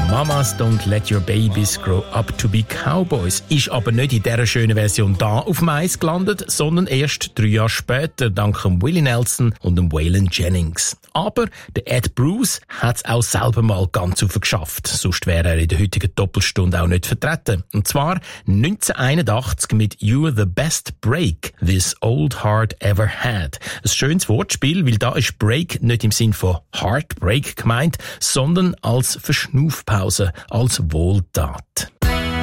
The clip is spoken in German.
Mamas don't let your babies grow up to be cowboys ist aber nicht in dieser schönen Version da auf dem Eis gelandet, sondern erst 3 Jahre später dank Willie Nelson und dem Waylon Jennings. Aber der Ed Bruce hat es auch selber mal ganz geschafft, sonst wäre er in der heutigen Doppelstunde auch nicht vertreten. Und zwar 1981 mit You're the Best Break This Old Heart Ever Had. Ein schönes Wortspiel, weil da ist Break nicht im Sinn von Heartbreak gemeint, sondern als Verschnaufpause, als Wohltat.